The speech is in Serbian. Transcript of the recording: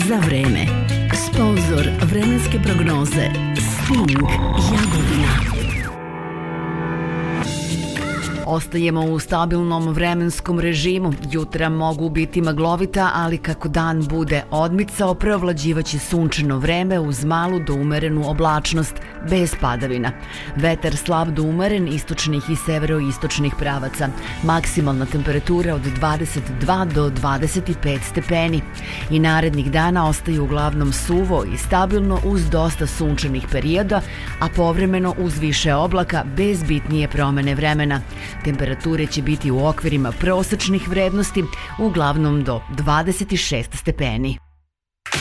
za vreme. Sponzor vremenske prognoze Sting Jagodina. Ostajemo u stabilnom vremenskom režimu. Jutra mogu biti maglovita, ali kako dan bude odmicao, preovlađivaće sunčano vreme uz malu do umerenu oblačnost, bez padavina. Vetar slab do umeren, istočnih i severoistočnih pravaca. Maksimalna temperatura od 22 do 25 stepeni. I narednih dana ostaju uglavnom suvo i stabilno uz dosta sunčanih perioda, a povremeno uz više oblaka bez bitnije promene vremena. Temperature će biti u okvirima prosečnih vrednosti, uglavnom do 26 stepeni.